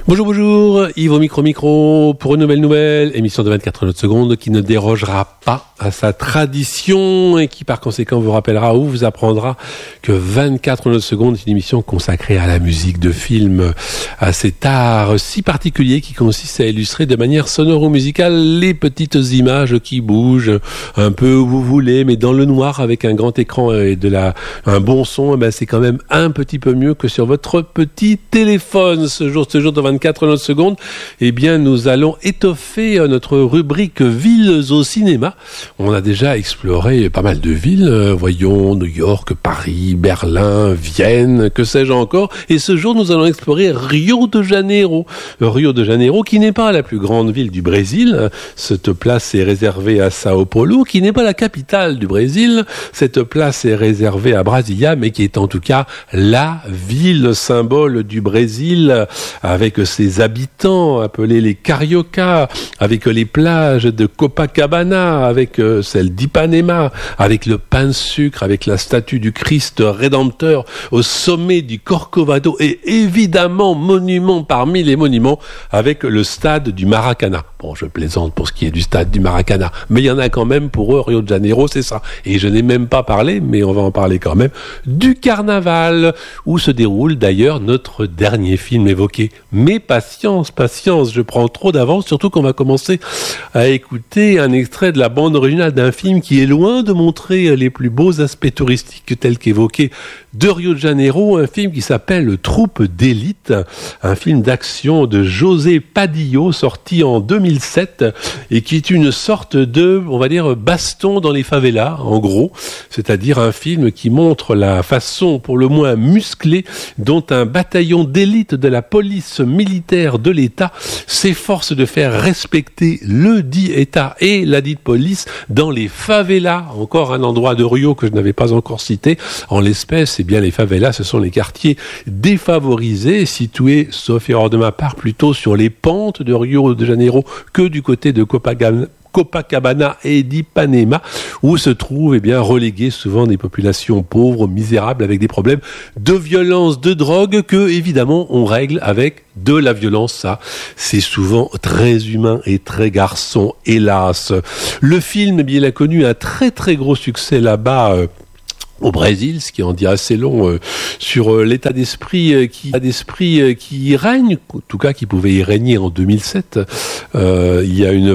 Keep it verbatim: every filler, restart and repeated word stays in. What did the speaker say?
Bonjour, bonjour, Yves au micro-micro pour une nouvelle nouvelle, émission de vingt-quatre secondes qui ne dérogera pas à sa tradition et qui par conséquent vous rappellera ou vous apprendra que vingt-quatre secondes est une émission consacrée à la musique de film, à cet art si particulier qui consiste à illustrer de manière sonore ou musicale les petites images qui bougent un peu où vous voulez, mais dans le noir avec un grand écran et de la, un bon son, eh ben c'est quand même un petit peu mieux que sur votre petit téléphone. Ce jour, ce jour de vingt-quatre secondes, eh bien, nous allons étoffer notre rubrique villes au cinéma. On a déjà exploré pas mal de villes, euh, voyons, New York, Paris, Berlin, Vienne, que sais-je encore. Et ce jour, nous allons explorer Rio de Janeiro. Rio de Janeiro, qui n'est pas la plus grande ville du Brésil. Cette place est réservée à Sao Paulo, qui n'est pas la capitale du Brésil. Cette place est réservée à Brasilia, mais qui est en tout cas la ville symbole du Brésil, avec ses habitants appelés les Carioca, avec les plages de Copacabana, avec euh, celle d'Ipanema, avec le pain de sucre, avec la statue du Christ Rédempteur au sommet du Corcovado et évidemment, monument parmi les monuments, avec le stade du Maracana. Bon, je plaisante pour ce qui est du stade du Maracana, mais il y en a quand même pour eux, Rio de Janeiro, c'est ça. Et je n'ai même pas parlé, mais on va en parler quand même, du carnaval, où se déroule d'ailleurs notre dernier film évoqué. Mais patience, patience, je prends trop d'avance, surtout qu'on va commencer à écouter un extrait de la bande originale d'un film qui est loin de montrer les plus beaux aspects touristiques tels qu'évoqués de Rio de Janeiro, un film qui s'appelle Troupe d'élite, un film d'action de José Padillo, sorti en deux mille sept, et qui est une sorte de, on va dire, baston dans les favelas, en gros, c'est-à-dire un film qui montre la façon, pour le moins musclée, dont un bataillon d'élite de la police militaire de l'État s'efforce de faire respecter le dit État et la dite police dans les favelas, encore un endroit de Rio que je n'avais pas encore cité. En l'espèce, eh bien, les favelas, ce sont les quartiers défavorisés, situés, sauf erreur de ma part, plutôt sur les pentes de Rio de Janeiro que du côté de Copacabana. Copacabana et d'Ipanema, où se trouvent eh bien, reléguées souvent des populations pauvres, misérables, avec des problèmes de violence, de drogue, que évidemment on règle avec de la violence. Ça, c'est souvent très humain et très garçon, hélas. Le film, eh bien, il a connu un très très gros succès là-bas, euh, au Brésil, ce qui en dit assez long euh, sur euh, l'état d'esprit euh, qui l'état d'esprit euh, qui y règne, en tout cas qui pouvait y régner en deux mille sept. Euh, il y a une